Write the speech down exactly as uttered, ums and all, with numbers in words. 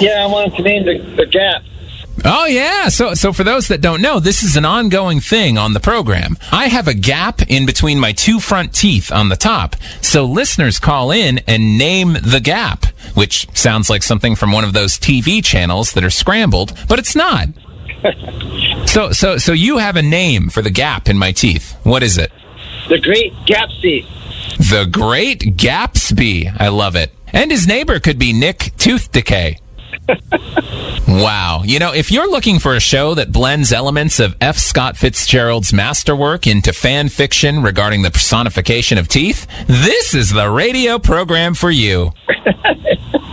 Yeah, I wanted to name the, the gap. Oh, yeah. So so for those that don't know, this is an ongoing thing on the program. I have a gap in between my two front teeth on the top. So listeners call in and name the gap, which sounds like something from one of those T V channels that are scrambled, but it's not. so so so you have a name for the gap in my teeth. What is it? The Great Gatsby. The Great Gatsby. I love it. And his neighbor could be Nick Tooth Decay. Wow. You know, if you're looking for a show that blends elements of F. Scott Fitzgerald's masterwork into fan fiction regarding the personification of teeth, this is the radio program for you.